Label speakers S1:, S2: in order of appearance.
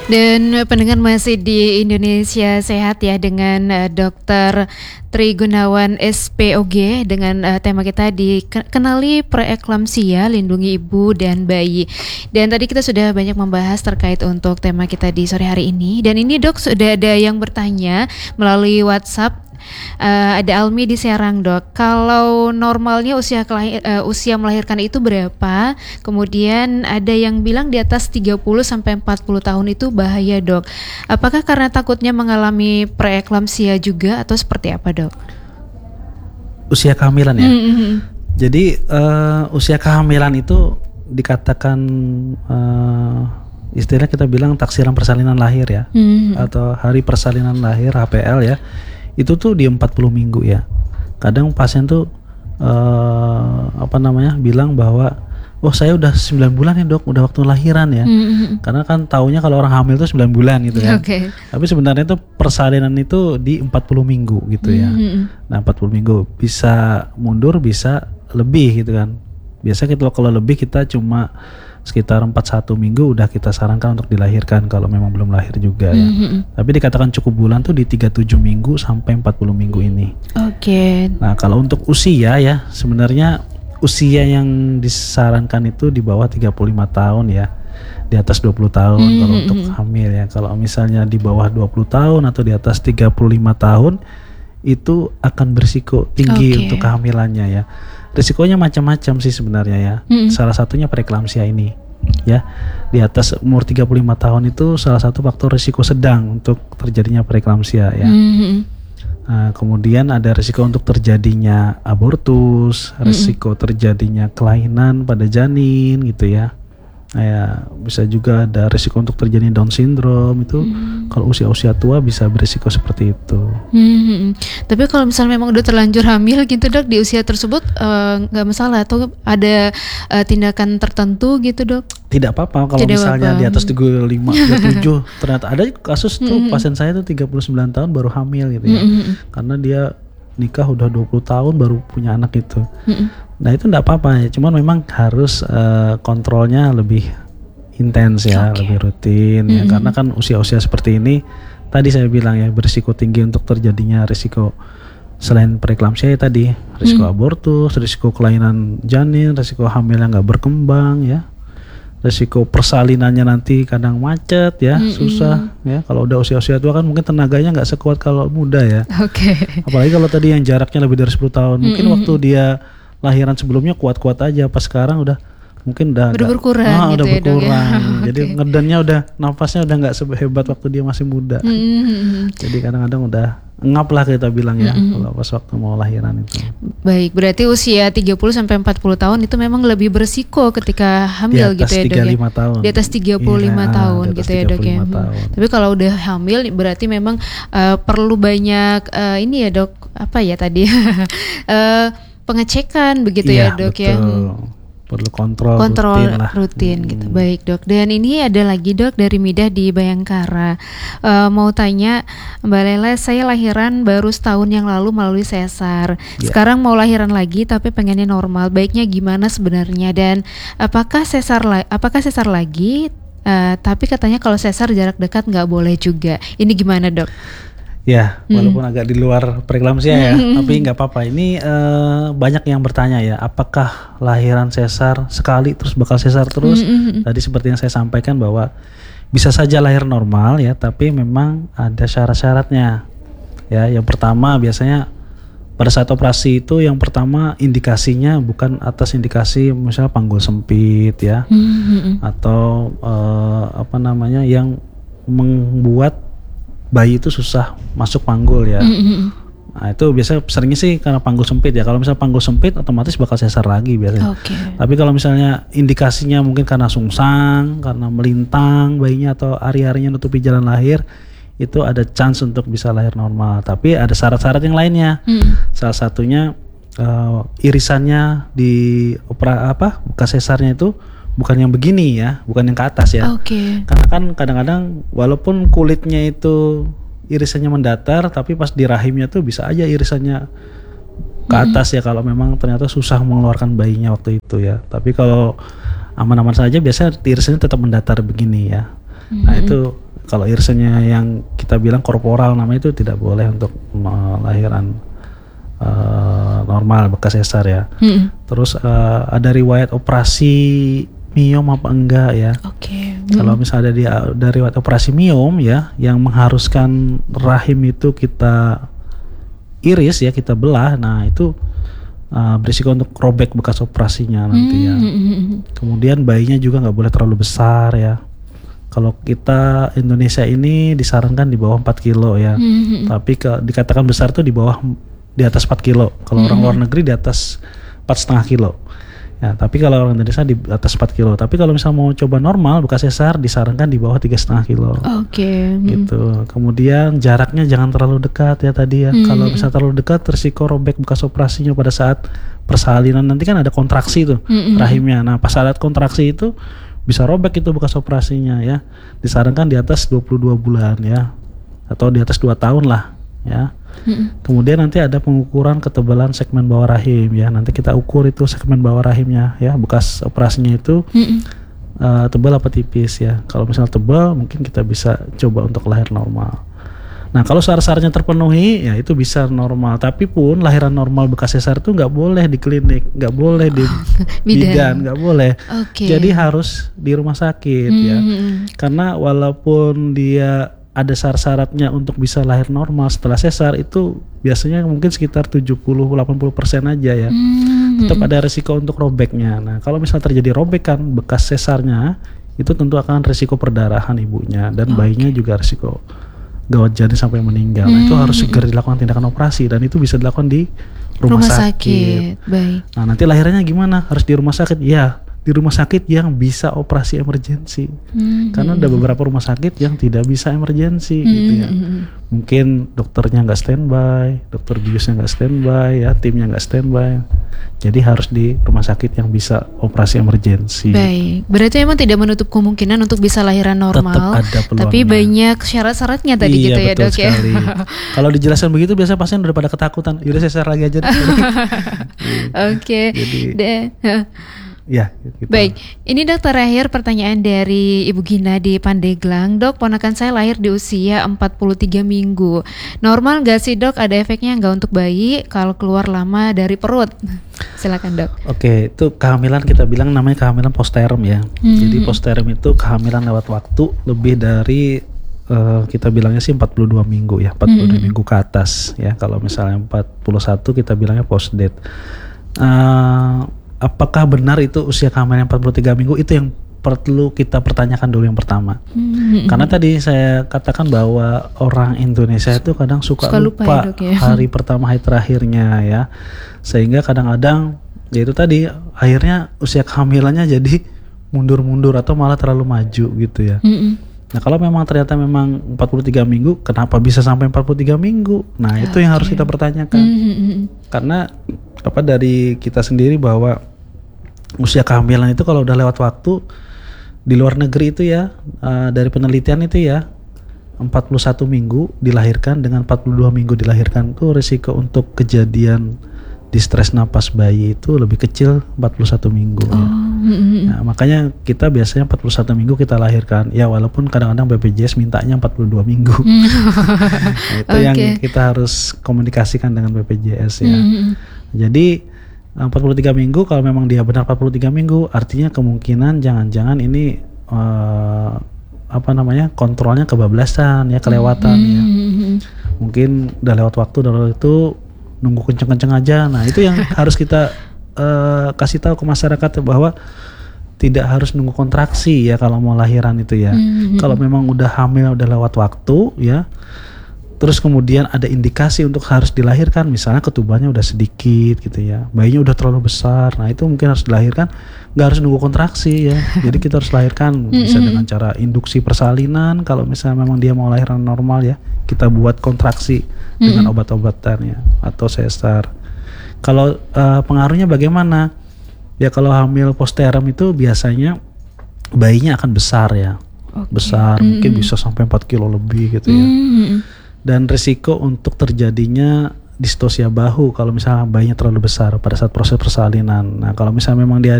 S1: Dan pendengar masih di Indonesia Sehat ya dengan Dr. Tri Gunawan SPOG dengan tema kita di kenali preeklamsia, lindungi ibu dan bayi. Dan tadi kita sudah banyak membahas terkait untuk tema kita di sore hari ini. Dan ini dok sudah ada yang bertanya melalui WhatsApp. Ada Almi di Serang dok. Kalau normalnya usia melahirkan itu berapa? Kemudian ada yang bilang di atas 30 sampai 40 tahun itu bahaya dok. Apakah karena takutnya mengalami preeklamsia juga atau seperti apa dok?
S2: Usia kehamilan ya. Jadi usia kehamilan itu dikatakan istilah kita bilang taksiran persalinan lahir ya, atau hari persalinan lahir HPL ya. Itu tuh di 40 minggu ya. Kadang pasien tuh bilang bahwa saya udah 9 bulan ya dok, udah waktu lahiran ya. Karena kan taunya kalau orang hamil tuh 9 bulan gitu ya. Tapi sebenarnya itu persalinan itu di 40 minggu gitu ya. Nah 40 minggu bisa mundur bisa lebih gitu kan. Biasa kita kalau lebih kita cuma sekitar 41 minggu udah kita sarankan untuk dilahirkan kalau memang belum lahir juga ya. Tapi dikatakan cukup bulan tuh di 37 minggu sampai 40 minggu ini. Nah kalau untuk usia ya, sebenarnya usia yang disarankan itu di bawah 35 tahun ya. Di atas 20 tahun kalau untuk hamil ya. Kalau misalnya di bawah 20 tahun atau di atas 35 tahun itu akan berisiko tinggi untuk kehamilannya ya. Risikonya macam-macam sih sebenarnya ya. Salah satunya preeklamsia ini ya. Di atas umur 35 tahun itu salah satu faktor risiko sedang untuk terjadinya preeklamsia ya. Nah, kemudian ada risiko untuk terjadinya abortus, risiko terjadinya kelainan pada janin gitu ya. Ya, bisa juga ada risiko untuk terjadi Down syndrome itu kalau usia-usia tua bisa berisiko seperti itu.
S1: Tapi kalau misalnya memang udah terlanjur hamil gitu dok di usia tersebut nggak masalah atau ada tindakan tertentu gitu dok?
S2: Tidak apa-apa kalau misalnya di atas 35, 37 ternyata ada kasus tuh pasien saya tuh 39 tahun baru hamil gitu ya. Karena dia nikah udah 20 tahun baru punya anak itu. Nah itu enggak apa-apa ya, cuman memang harus kontrolnya lebih intens ya, lebih rutin ya, karena kan usia-usia seperti ini tadi saya bilang ya berisiko tinggi untuk terjadinya risiko selain preeklamsia ya tadi, risiko abortus, risiko kelainan janin, risiko hamil yang nggak berkembang ya, risiko persalinannya nanti kadang macet ya, susah ya. Kalau udah usia-usia tua kan mungkin tenaganya nggak sekuat kalau muda ya. Apalagi kalau tadi yang jaraknya lebih dari 10 tahun, mungkin waktu dia lahiran sebelumnya kuat-kuat aja, pas sekarang udah mungkin udah
S1: berkurang gitu
S2: udah berkurang.
S1: Ya,
S2: jadi ngedannya udah, nafasnya udah nggak sehebat waktu dia masih muda. Jadi kadang-kadang udah ngap lah kita bilang ya kalau pas waktu mau lahiran itu.
S1: Baik, berarti usia 30 sampai 40 tahun itu memang lebih berisiko ketika hamil gitu ya dok ya.
S2: Tahun.
S1: Di atas 35 tahun gitu ya dok ya. Tapi kalau udah hamil berarti memang perlu banyak ini ya dok, apa ya tadi pengecekan begitu ya dok ya.
S2: Perlu kontrol
S1: rutin gitu. Baik dok. Dan ini ada lagi dok dari Midah di Bayangkara. Mau tanya Mbak Lela, saya lahiran baru setahun yang lalu melalui sesar. Sekarang mau lahiran lagi tapi pengennya normal. Baiknya gimana sebenarnya, dan apakah sesar lagi? Tapi katanya kalau sesar jarak dekat nggak boleh juga. Ini gimana dok?
S2: Ya, walaupun agak di luar preeklamsia ya, tapi nggak apa-apa. Ini banyak yang bertanya ya, apakah lahiran sesar sekali terus bakal sesar terus? Tadi seperti yang saya sampaikan bahwa bisa saja lahir normal ya, tapi memang ada syarat-syaratnya. Ya, yang pertama biasanya pada saat operasi itu yang pertama indikasinya bukan atas indikasi misalnya panggul sempit ya, atau yang membuat bayi itu susah masuk panggul ya. Nah itu biasa seringnya sih karena panggul sempit ya. Kalau misalnya panggul sempit otomatis bakal sesar lagi biasanya. Tapi kalau misalnya indikasinya mungkin karena sungsang, karena melintang bayinya atau ari-arinya nutupi jalan lahir, itu ada chance untuk bisa lahir normal. Tapi ada syarat-syarat yang lainnya. Salah satunya irisannya di bekas sesarnya itu bukan yang begini ya, bukan yang ke atas ya. Karena kan kadang-kadang walaupun kulitnya itu irisannya mendatar, tapi pas di rahimnya tuh bisa aja irisannya ke atas ya kalau memang ternyata susah mengeluarkan bayinya waktu itu ya. Tapi kalau aman-aman saja biasanya irisannya tetap mendatar begini ya. Nah itu Kalau IRSA-nya yang kita bilang korporal namanya itu tidak boleh untuk lahiran normal bekas sesar ya. Terus ada riwayat operasi miom apa enggak ya? Kalau misalnya ada riwayat operasi miom ya, yang mengharuskan rahim itu kita iris ya, kita belah, nah itu berisiko untuk robek bekas operasinya nanti ya. Kemudian bayinya juga nggak boleh terlalu besar ya. Kalau kita Indonesia ini disarankan di bawah 4 kilo ya. Tapi dikatakan besar tuh di atas 4 kilo. Kalau orang luar negeri di atas 4,5 kilo. Ya, tapi kalau orang Indonesia di atas 4 kilo. Tapi kalau misalnya mau coba normal bekas sesar disarankan di bawah 3,5 kilo. Gitu. Kemudian jaraknya jangan terlalu dekat ya tadi ya. Kalau misalnya terlalu dekat risiko robek bekas operasinya pada saat persalinan, nanti kan ada kontraksi tuh rahimnya. Nah, pas saat kontraksi itu bisa robek itu bekas operasinya ya. Disarankan di atas 22 bulan ya. Atau di atas 2 tahun lah ya. Kemudian nanti ada pengukuran ketebalan segmen bawah rahim ya. Nanti kita ukur itu segmen bawah rahimnya ya, bekas operasinya itu tebal apa tipis ya. Kalau misalnya tebal mungkin kita bisa coba untuk lahir normal. Nah kalau syarat-syaratnya terpenuhi ya itu bisa normal. Tapi pun lahiran normal bekas sesar itu nggak boleh di klinik, nggak boleh di bidan, nggak boleh. Jadi harus di rumah sakit ya. Karena walaupun dia ada syarat-syaratnya untuk bisa lahir normal setelah sesar, itu biasanya mungkin sekitar 70-80% aja ya. Tetap ada risiko untuk robeknya. Nah kalau misalnya terjadi robekan bekas sesarnya, itu tentu akan risiko perdarahan ibunya dan bayinya juga risiko gawat janin sampai meninggal. Nah itu harus segera dilakukan tindakan operasi dan itu bisa dilakukan di rumah sakit.
S1: Baik.
S2: Nah nanti lahirannya gimana? Harus di rumah sakit? Ya, di rumah sakit yang bisa operasi emergensi. Karena ada beberapa rumah sakit yang tidak bisa emergensi gitu ya. Mungkin dokternya nggak standby, dokter biusnya nggak standby ya, timnya nggak standby. Jadi harus di rumah sakit yang bisa operasi emergensi.
S1: Baik, berarti emang tidak menutup kemungkinan untuk bisa lahiran normal.
S2: Tetap ada peluangnya.
S1: Tapi banyak syarat-syaratnya tadi gitu ya dok ya.
S2: Kalau dijelaskan begitu biasanya pasien udah pada ketakutan. Yaudah sesar lagi aja. Ya, gitu.
S1: Baik, ini dok terakhir pertanyaan dari Ibu Gina di Pandeglang. Dok, ponakan saya lahir di usia 43 minggu. Normal gak sih dok? Ada efeknya nggak untuk bayi kalau keluar lama dari perut? Silakan dok.
S2: Oke, itu kehamilan kita bilang namanya kehamilan postpartum ya. Jadi postpartum itu kehamilan lewat waktu lebih dari kita bilangnya sih 42 minggu ya, 42 minggu ke atas ya. Kalau misalnya 41 kita bilangnya post date. Apakah benar itu usia kehamilan 43 minggu? Itu yang perlu kita pertanyakan dulu yang pertama. Karena tadi saya katakan bahwa orang Indonesia itu kadang suka lupa ya, hari pertama hari terakhirnya ya. Sehingga kadang-kadang ya itu tadi akhirnya usia kehamilannya jadi mundur-mundur atau malah terlalu maju gitu ya. Nah kalau memang ternyata memang 43 minggu, kenapa bisa sampai 43 minggu? Nah itu yang harus kita pertanyakan. Karena dari kita sendiri bahwa usia kehamilan itu kalau udah lewat waktu di luar negeri itu ya, dari penelitian itu ya 41 minggu dilahirkan dengan 42 minggu dilahirkan itu risiko untuk kejadian distres napas bayi itu lebih kecil 41 minggu ya. Nah, makanya kita biasanya 41 minggu kita lahirkan ya, walaupun kadang-kadang BPJS mintanya 42 minggu. Nah, itu yang kita harus komunikasikan dengan BPJS ya. Jadi 43 minggu, kalau memang dia benar 43 minggu, artinya kemungkinan jangan-jangan ini kontrolnya kebablasan ya, kelewatan ya. Mungkin udah lewat waktu, itu nunggu kenceng-kenceng aja. Nah itu yang harus kita kasih tahu ke masyarakat bahwa tidak harus nunggu kontraksi ya kalau mau lahiran itu ya. Kalau memang udah hamil, udah lewat waktu ya, terus kemudian ada indikasi untuk harus dilahirkan, misalnya ketubannya udah sedikit gitu ya, bayinya udah terlalu besar, nah itu mungkin harus dilahirkan, nggak harus nunggu kontraksi ya. Jadi kita harus lahirkan bisa dengan cara induksi persalinan. Kalau misalnya memang dia mau lahiran normal ya, kita buat kontraksi dengan obat-obatan ya, atau sesar. Kalau pengaruhnya bagaimana? Ya kalau hamil postpartum itu biasanya bayinya akan besar ya, besar, mungkin bisa sampai 4 kilo lebih gitu ya. Dan risiko untuk terjadinya distosia bahu kalau misalnya bayinya terlalu besar pada saat proses persalinan. Nah kalau misalnya memang dia